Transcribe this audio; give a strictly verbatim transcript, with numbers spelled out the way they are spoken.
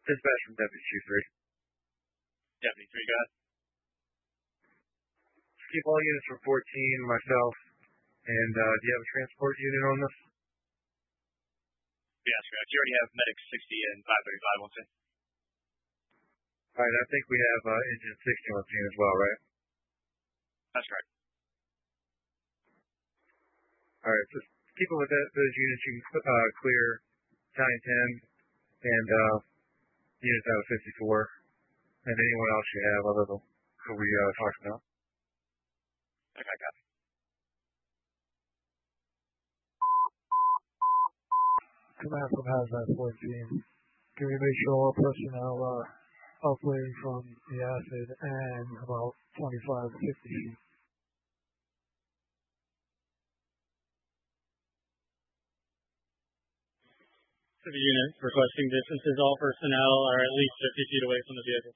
Dispatch from Deputy Chief three. Deputy three, go ahead. Keep all units for fourteen, myself, and uh, do you have a transport unit on this? Yes, correct. You already have Medic sixty and five thirty-five on scene. All right, I think we have uh, Engine sixty on scene as well, right? That's correct. All right, just keep it with that, those units. You can uh, clear nine ten and uh, units out of fifty-four, and anyone else you have other than who we uh, talked about. Okay, copy. Command from Hazmat fourteen. Can we make sure all personnel are operating from the acid and about twenty-five to fifty feet? To the unit requesting distances, all personnel are at least fifty feet away from the vehicle.